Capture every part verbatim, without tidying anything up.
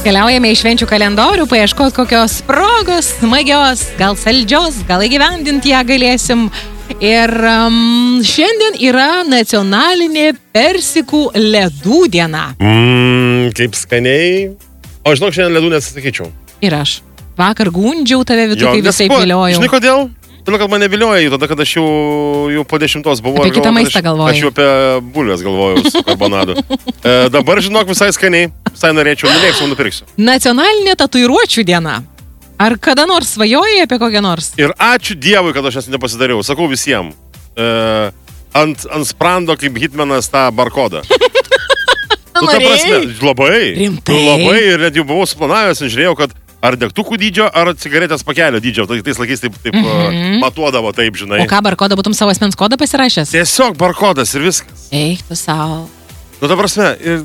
keliaujame į švenčių kalendorių, paieškoti kokios progos, smagios, gal saldžios, gal įgyvendinti ją galėsim. Ir um, šiandien yra nacionalinė persikų ledų diena. Mmm, kaip skaniai. O žinok, šiandien ledų nesisakyčiau. Ir aš. Vakar gundžiau tave vidų, kai visai viliojau. Žinai kodėl? Todėl, kad mane vilioja jų, tada, kad aš jau, jau po dešimtos buvau. Apie kitą maistą galvojau. Aš jau apie bulves galvojau su karbonadu. e, dabar, žinok, visai skaniai. Visai norėčiau, nulėksiu, nupirksiu. Nacionalinė tatuiruočių diena. Ar kada nors svajojai apie kokią nors? Ir ačiū Dievui, kad aš jas nepasidariau. Sakau visiems. E, ant, ant sprando kaip hitmenas tą barkodą. Nu, ta prasme, labai. Rimtai? Labai ir net jau buvau suplanavęs, žiūrėjau, kad ar degtukų dydžio, ar cigaretės pakelio dydžio. Tai tais laikais taip, taip mm-hmm. matuodavo, taip, žinai. O ką, barkodą būtum savo asmens kodą pasirašęs? Tiesiog barkodas ir viskas. Eik tu savo. Nu, ta prasme, ir...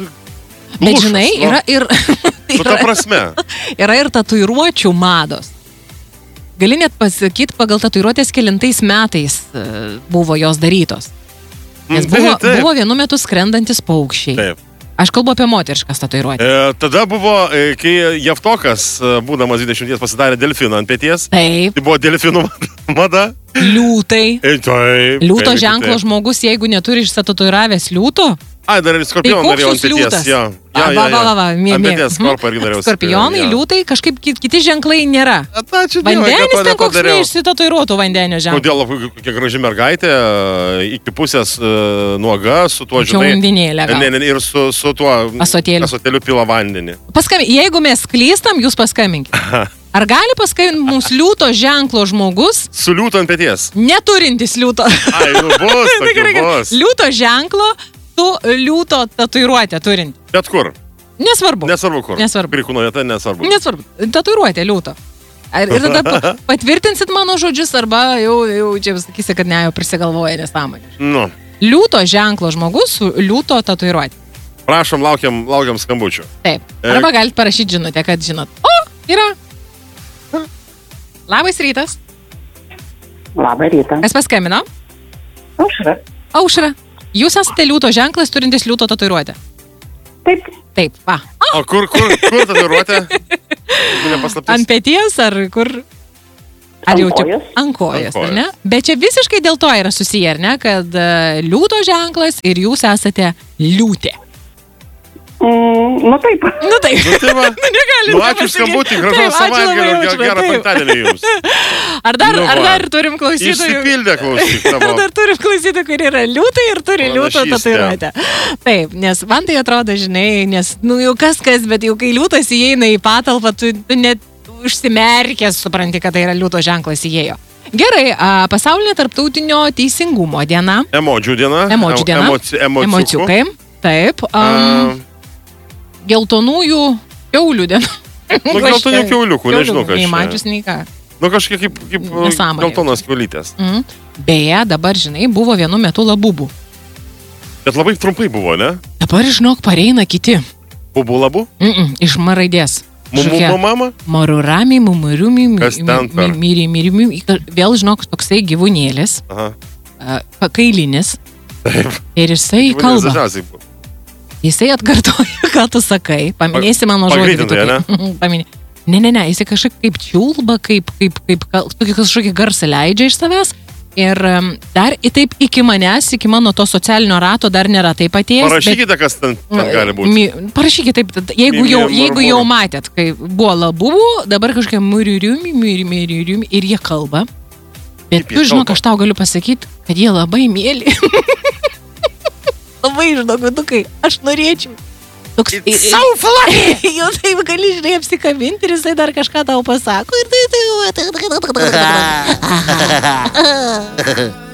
Bet Lūšas, žinai, nu. yra ir... Nu, ta prasme. Yra ir tatuiruočių mados. Gali net pasakyti, pagal tatuiruotės kelintais metais buvo jos darytos. Nes buvo, taip, taip. buvo vienu metu skrendantis paukščiai. Taip. Aš kalbu apie moteriškas tatuiruotės. E, tada buvo, e, kai Javtokas, būdamas dvidešimties, pasidarė delfiną ant pėties. Taip. Tai buvo delfinų mada. Liūtai. E, taip. Liūto taip, ženklo taip. žmogus, jeigu neturi išsitatuiravęs liūto. Ai, dar ir skorpioną Tai norėjau ant koks pėties. Ja, ja, va, ja, va, va, va, mė, ant mė. pėties skorpą irgi norėjau. Skorpionai, ja. liūtai, kažkaip kiti ženklai nėra. Ačiū Dievui, Vandenis kad to ten koks nepadariau. neišsitatuiruotų vandenio ženklų. Kodėl, kokia graži mergaitė, iki pusės uh, nuoga, su tuo, žinai... Čiaundinėlė gal. Ne, ne, ir su, su tuo... Asotėliu. Asotėliu pila vandenį. Paskambink, jeigu mes klystam, jūs paskambinkite. Ar gali paskambinti mums liūto ženklo žmogus? Su liūto ant pėties. Neturintis liūto. Ai, nu bus, Tai gerai, tokiu gerai. bus. Liūto ženklo, tu liūto tatuiruotę turinti. Bet kur? Nesvarbu. Nesvarbu kur. Nesvarbu. Krikūno vieta, nesvarbu. Nesvarbu. Tatuiruotė liūto. Ar, ir tada pa- patvirtinsit mano žodžius, arba jau, jau čia sakysi, kad ne, jau prisigalvoja nesąmonė. Nu, Liūto ženklo žmogus su liūto tatuiruotė. prašom, laukiam, laukiam skambučių. Taip. E- Arba galite parašyti žinutę, kad žinot. O, yra. Labas rytas. Labą rytą. Kas paskambino? Aušra. Aušra. Jūs esate liūto ženklas, turintis liūto tatuiruotę. Taip. Taip, va. O kur, kur, kur tatuiruotė? Jeigu nepaslaptis. Ant peties ar kur? Ar Ant jau čia- kojos. Ant kojas, Ant ar ne? Bet čia visiškai dėl to yra susiję, ar ne? Kad uh, liūto ženklas ir jūs esate liūtė. Mm, nu taip. Nu taip. Nu, tai va. Nu, negali Nu, ačiū už skambutį, gražaus savaitgalio, ger- gerą penktadienį jums. Ar dar, Nu, ar va. dar turim klausytojų? Išsipildė klausyk Ar tavo. dar turim klausytojų, kurie yra liūtai ir turi liūto Panašystė. tatuiruotę. Taip, nes man tai atrodo, žinai, nes, nu jau kas kas, bet jau kai liūtas įeina į patalpą, tu, tu net užsimerkęs supranti, kad tai yra liūto ženklas įėjo. Gerai, a, pasaulinė tarptautinio teisingumo diena. Emodžių diena. Emodžių diena. Emoci, emociukų. Emociukai. Taip. Um, A, geltonųjų kiaulių diena. Nu, geltonių kiauliukų, nežinau, kas Nei čia. mačius, nei ką. Nu, kažkiek kaip, kaip Nesąmonė. geltonas kiaulytės. Mm. Beje, dabar, žinai, buvo vienu metu labubų. Bet labai trumpai buvo, ne? Dabar, žinok, pareina kiti. Bubų labų? Mm -mm, iš M raidės. Mumu mama? Marurami, mumuriumi, Kas ten per? myri, myri, myri. Vėl, žinok, toksai gyvūnėlis, Aha. a, pakailinis. Ir jisai kalba. Dažniausiai buvo. Jisai atkartoja, ką tu sakai. Paminėsi mano žodį. pagreitintai, tokį. Paminė. Ne, ne, ne, jisai kažkaip kaip čiulba, kaip, kaip, kaip, tokį kažkokį garsą leidžia iš savęs. Ir um, dar į taip iki manęs, iki mano to socialinio rato dar nėra taip atėjęs. Parašykite, kas ten, ten gali būti. Mi, parašykite taip, tada, jeigu, Mi- jau, mi- jeigu murmur. jau matėt, kai buvo labubų, dabar kažkokia muririumi, muririumi ir jie kalba. Bet Kaip jie tu žinok, kalba? aš tau galiu pasakyti, kad jie labai mėly. Labai žinok, vidukai, aš norėčiau. Toks, It's so fluffy! jau taip gali, žinai, apsikabinti ir jisai dar kažką tau pasako. Ir tai, tai, tai, tai, tai, tai, tai, tai, tai, tai, tai, tai, tai, tai, tai, tai, tai, tai, tai,